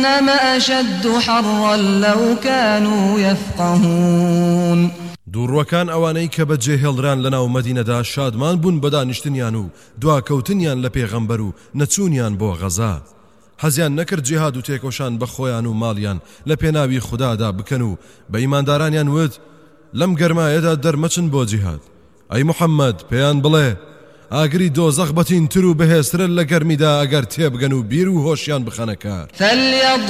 جهنم أشد حرا لو كانوا يفقهون دووڕوەکان ئەوانەی کە بەجێ هێڵدران لەناو مەدینەدا شادمان بوون بەدانیشتنیان و دواکەوتنیان لە پێغەمبەر و نەچوونیان بۆ غەزا حەزیان نەکرد جیهاد و تێکۆشان بە خۆیان و ماڵیان لە پێناوی خودادا بکەن و بە ئیماندارانیان وت لەم گەرمایەدا دەرمەچن بۆ جیهاد ئەی محەممەد پێیان بڵێ ئاگری دۆزەخ بەتینتر و بەهێزترە لە گەرمیدا ئەگەر تێبگەن و بیر و هۆشیان بخەنە کار